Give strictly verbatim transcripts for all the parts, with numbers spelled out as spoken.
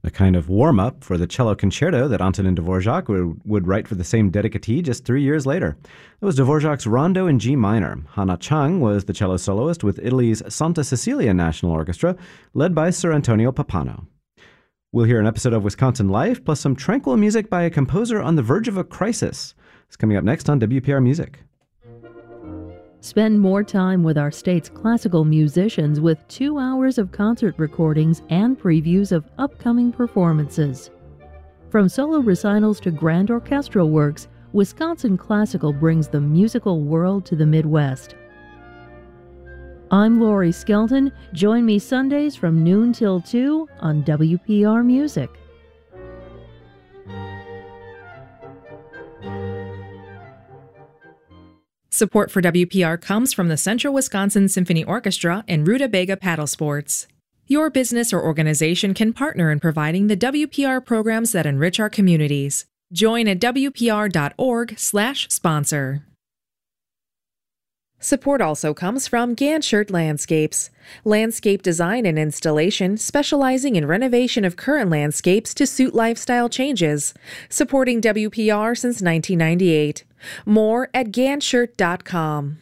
A kind of warm-up for the cello concerto that Antonin Dvorak would, would write for the same dedicatee just three years later. It was Dvorak's Rondo in G minor. Hannah Chang was the cello soloist with Italy's Santa Cecilia National Orchestra, led by Sir Antonio Pappano. We'll hear an episode of Wisconsin Life, plus some tranquil music by a composer on the verge of a crisis. It's coming up next on W P R Music. Spend more time with our state's classical musicians with two hours of concert recordings and previews of upcoming performances. From solo recitals to grand orchestral works, Wisconsin Classical brings the musical world to the Midwest. I'm Lori Skelton. Join me Sundays from noon till two on W P R Music. Support for W P R comes from the Central Wisconsin Symphony Orchestra and Rutabaga Paddle Sports. Your business or organization can partner in providing the W P R programs that enrich our communities. Join at W P R dot org slash sponsor. Support also comes from Ganshert Landscapes, landscape design and installation specializing in renovation of current landscapes to suit lifestyle changes, supporting W P R since nineteen ninety-eight. More at ganshert dot com.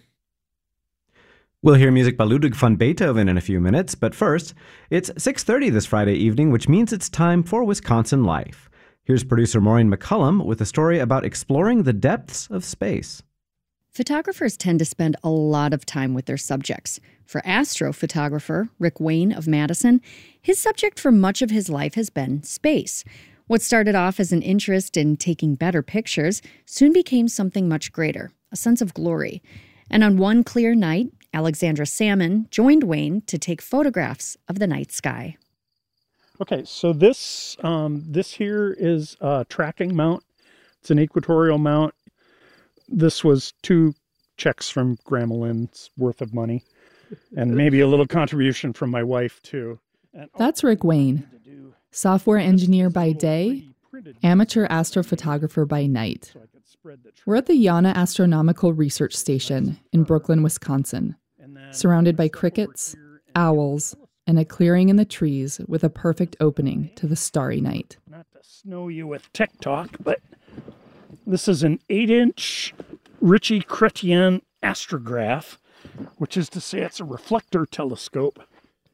We'll hear music by Ludwig van Beethoven in a few minutes, but first, it's six thirty this Friday evening, which means it's time for Wisconsin Life. Here's producer Maureen McCullum with a story about exploring the depths of space. Photographers tend to spend a lot of time with their subjects. For astrophotographer Rick Wayne of Madison, his subject for much of his life has been space. What started off as an interest in taking better pictures soon became something much greater, a sense of glory. And on one clear night, Alexandra Salmon joined Wayne to take photographs of the night sky. Okay, so this um, this here is a tracking mount. It's an equatorial mount. This was two checks from Grandma Lynn's worth of money, and maybe a little contribution from my wife, too. And, oh, That's Rick Wayne, software engineer by day, amateur astrophotographer by night. We're at the Yana Astronomical Research Station in Brooklyn, Wisconsin, surrounded by crickets, owls, and a clearing in the trees with a perfect opening to the starry night. Not to snow you with tech talk, but this is an eight-inch Ritchie Chrétien astrograph, which is to say it's a reflector telescope.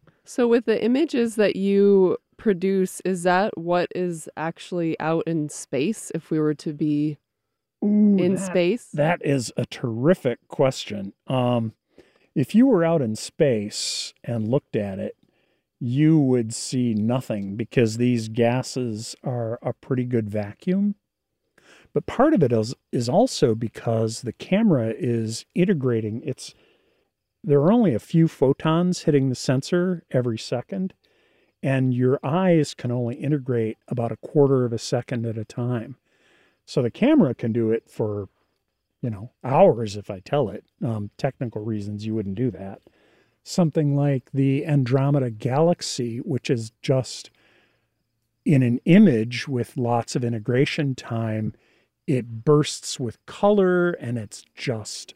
So with the images that you produce, is that what is actually out in space if we were to be Ooh, in that, space? That is a terrific question. Um, if you were out in space and looked at it, you would see nothing because these gases are a pretty good vacuum. But part of it is, is also because the camera is integrating. It's there are only a few photons hitting the sensor every second, and your eyes can only integrate about a quarter of a second at a time. So the camera can do it for, you know, hours if I tell it. Um, technical reasons you wouldn't do that. Something like the Andromeda Galaxy, which is just in an image with lots of integration time, it bursts with color and it's just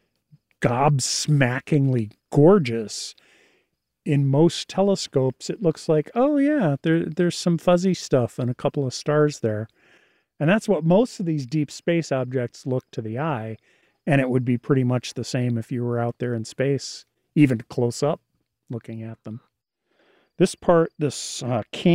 gobsmackingly gorgeous. In most telescopes, it looks like, oh yeah, there, there's some fuzzy stuff and a couple of stars there. And that's what most of these deep space objects look to the eye. And it would be pretty much the same if you were out there in space, even close up looking at them. This part, this uh, can